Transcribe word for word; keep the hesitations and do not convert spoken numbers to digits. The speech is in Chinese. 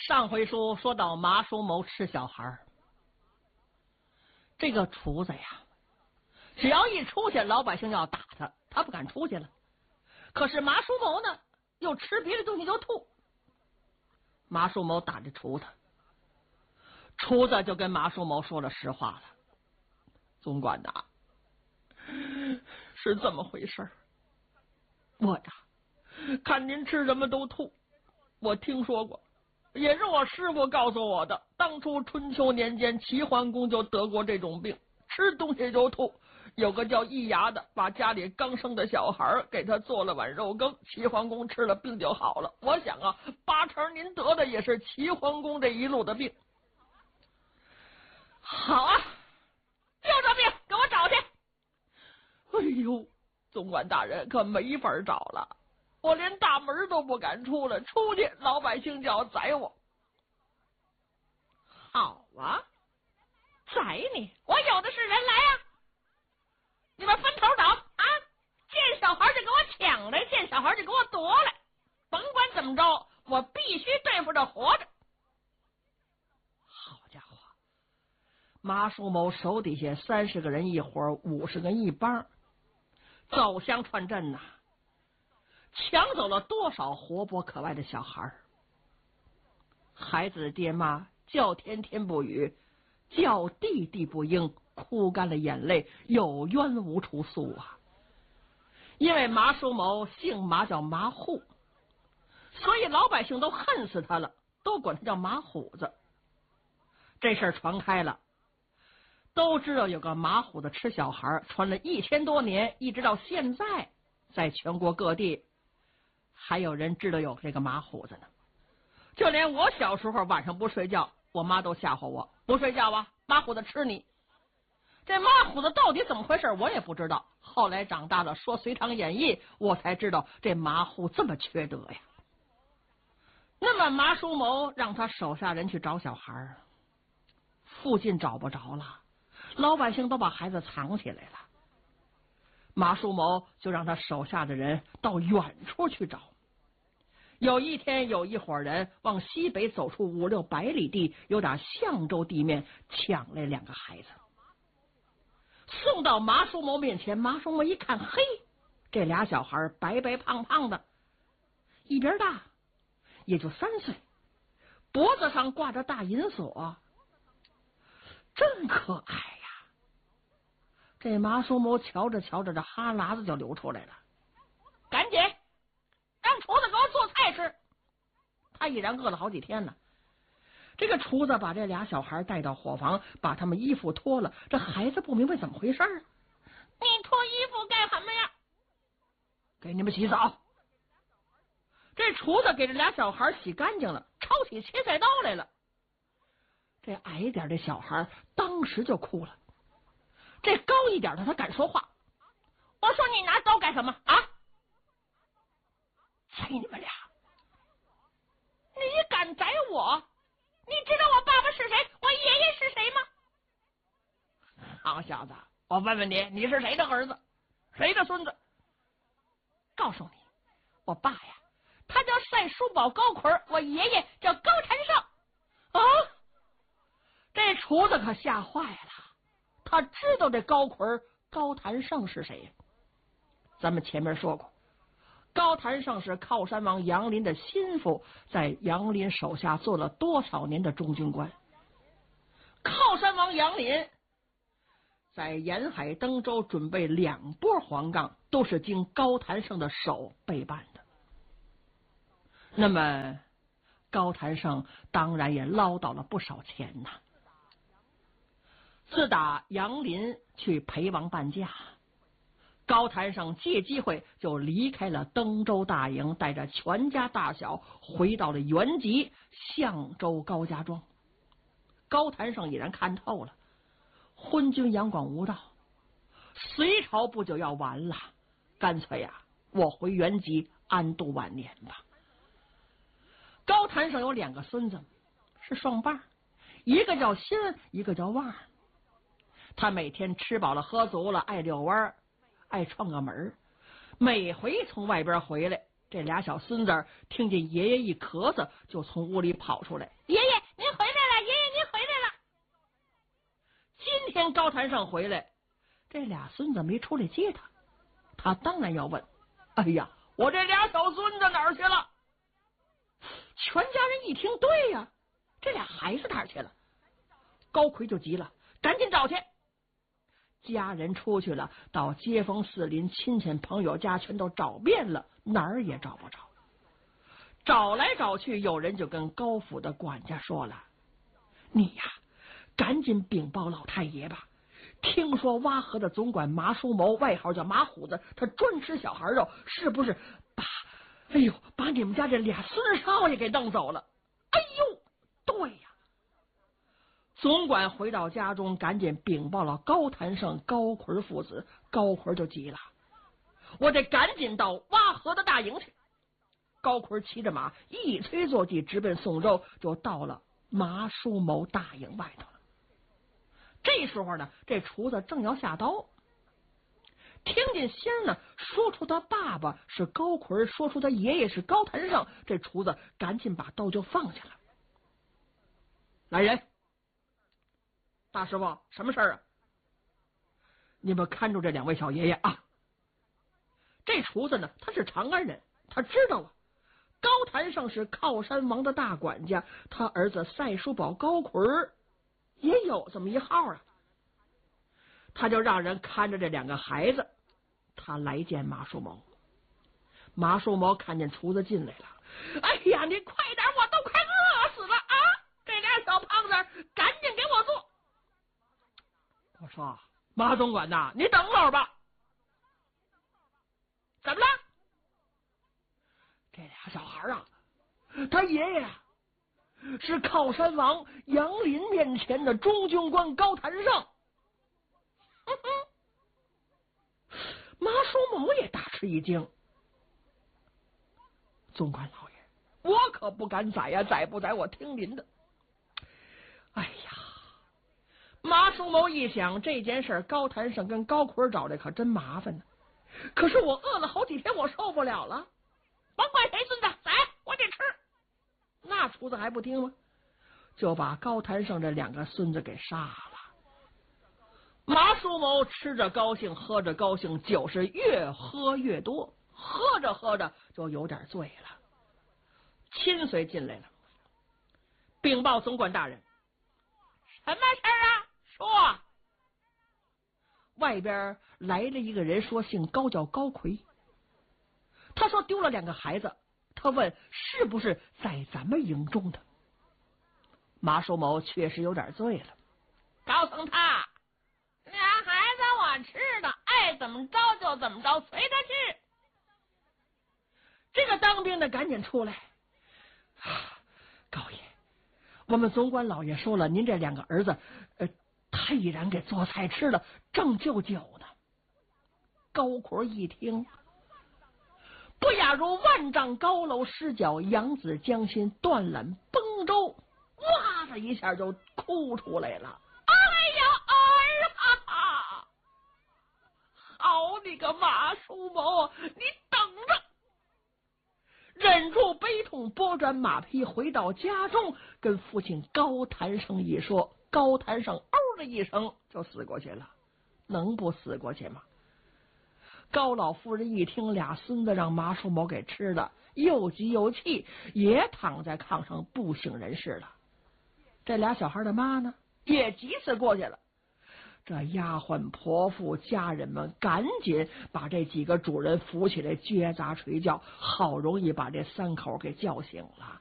上回书说到麻叔谋吃小孩，这个厨子呀，只要一出去，老百姓要打他，他不敢出去了。可是麻叔谋呢，又吃别的东西就吐。麻叔谋打这厨子，厨子就跟麻叔谋说了实话了：总管呐，是这么回事儿。我呀，看您吃什么都吐，我听说过。也是我师傅告诉我的，当初春秋年间齐桓公就得过这种病，吃东西就吐。有个叫易牙的，把家里刚生的小孩给他做了碗肉羹，齐桓公吃了，病就好了。我想啊，八成您得的也是齐桓公这一路的病。好啊，就这病给我找去。哎呦，总管大人可没法找了，我连大门都不敢出了，出去老百姓就要宰我。好啊，宰你，我有的是人来呀、啊！你们分头找啊！见小孩就给我抢来，见小孩就给我夺来，甭管怎么着，我必须对付着活着。好家伙，麻叔谋手底下三十个人一伙，五十个一帮，走乡串镇呐、啊，抢走了多少活泼可爱的小孩！孩子的爹妈叫天天不语，叫地地不应，哭干了眼泪，有冤无处诉啊！因为麻叔谋姓麻，叫麻户，所以老百姓都恨死他了，都管他叫麻虎子。这事儿传开了，都知道有个麻虎子吃小孩，传了一千多年，一直到现在，在全国各地还有人知道有这个麻虎子呢。就连我小时候晚上不睡觉，我妈都吓唬我，不睡觉啊，麻虎子吃你。这麻虎子到底怎么回事我也不知道，后来长大了说《隋唐演义》，我才知道这麻虎这么缺德呀。那么麻叔谋让他手下人去找小孩，附近找不着了，老百姓都把孩子藏起来了。麻叔谋就让他手下的人到远处去找。有一天，有一伙人往西北走出五六百里地，有点象州地面，抢来两个孩子，送到麻叔谋面前。麻叔谋一看，嘿，这俩小孩白白胖胖的，一边大，也就三岁，脖子上挂着大银锁，真可爱呀！这麻叔谋瞧着瞧着，这哈喇子就流出来了。赶紧让厨子给我做菜吃。他已然饿了好几天了。这个厨子把这俩小孩带到伙房，把他们衣服脱了。这孩子不明白怎么回事啊！你脱衣服干什么呀？给你们洗澡。这厨子给这俩小孩洗干净了，抄起切菜刀来了。这矮点的小孩当时就哭了，这高一点的他敢说话。我说你拿刀干什么啊？宰你们俩！你敢宰我？你知道我爸爸是谁，我爷爷是谁吗？好小子，我问问你，你是谁的儿子，谁的孙子？告诉你，我爸呀，他叫单叔宝高魁，我爷爷叫高禅胜。啊！这厨子可吓坏了，他知道这高魁高禅胜是谁呀？咱们前面说过，高禅胜是靠山王杨林的心腹，在杨林手下做了多少年的中军官。靠山王杨林在沿海登州准备两波黄杠，都是经高禅胜的手备办的。那么高禅胜当然也捞到了不少钱呐。自打杨林去陪王伴驾，高禅胜借机会就离开了登州大营，带着全家大小回到了原籍象州高家庄。高禅胜已然看透了，昏君杨广无道，隋朝不久要完了，干脆呀、啊，我回原籍安度晚年吧。高禅胜有两个孙子，是双伴，一个叫新，一个叫旺。他每天吃饱了喝足了，爱遛弯，爱串个门，每回从外边回来这俩小孙子听见爷爷一咳嗽，就从屋里跑出来：“爷爷，您回来了！爷爷，您回来了！”今天高谈生回来，这俩孙子没出来接他，他当然要问：“哎呀，我这俩小孙子哪儿去了？”全家人一听，对呀，这俩孩子哪儿去了？高奎就急了，赶紧找去。家人出去了，到街坊四邻、亲戚朋友家全都找遍了，哪儿也找不着。找来找去，有人就跟高府的管家说了：“你呀，赶紧禀报老太爷吧。听说洼河的总管马叔谋，外号叫马虎子，他专吃小孩肉，是不是把哎呦把你们家这俩孙少爷给弄走了？”哎呦，对呀。总管回到家中，赶紧禀报了高谈生、高奎父子。高奎就急了：“我得赶紧到洼河的大营去。”高奎骑着马一催坐骑，直奔宋州，就到了马叔谋大营外头了。这时候呢，这厨子正要下刀，听见心儿呢说出他爸爸是高奎，说出他爷爷是高谈生，这厨子赶紧把刀就放下了。来人，大师傅，什么事儿啊？你们看住这两位小爷爷啊！这厨子呢，他是长安人，他知道啊，高谈生是靠山王的大管家，他儿子赛叔宝高奎也有这么一号啊。他就让人看着这两个孩子，他来见马叔谋。马叔谋看见厨子进来了，哎呀，你快点，我都快饿死了啊！这俩小胖子，赶紧给我做。我说：“马总管呐，你等会儿吧。”怎么了？这俩小孩啊，他爷爷是靠山王杨林面前的中军官高谈生。哼哼，马叔谋也大吃一惊。总管老爷，我可不敢宰呀，宰不宰我听您的。哎呀，马叔谋一想，这件事高谈生跟高奎找来可真麻烦呢。可是我饿了好几天，我受不了了。甭管谁孙子，宰我得吃。那厨子还不听吗？就把高谈生这两个孙子给杀了。马叔谋吃着高兴，喝着高兴，酒是越喝越多，喝着喝着就有点醉了。亲随进来了，禀报总管大人。什么事儿啊？说。外边来了一个人，说姓高，叫高奎。他说丢了两个孩子，他问是不是在咱们营中的。马叔谋确实有点醉了，告诉他，俩孩子我吃的，爱怎么着就怎么着，随他去。这个当兵的赶紧出来，啊，高爷，我们总管老爷说了，您这两个儿子，呃，他已然给做菜吃了，正就酒呢。高奎一听，不亚如万丈高楼失脚，扬子江心，断缆崩舟，哇的一下就哭出来了。哎呀，儿啊！好你个马叔谋，你等着！忍住悲痛，拨转马匹，回到家中，跟父亲高谈生一说。高谈生嗷的一声就死过去了，能不死过去吗？高老夫人一听俩孙子让马叔谋给吃了，又急又气，也躺在炕上不省人事了。这俩小孩的妈呢，也急死过去了。这丫鬟婆妇家人们赶紧把这几个主人扶起来，撅砸捶叫，好容易把这三口给叫醒了。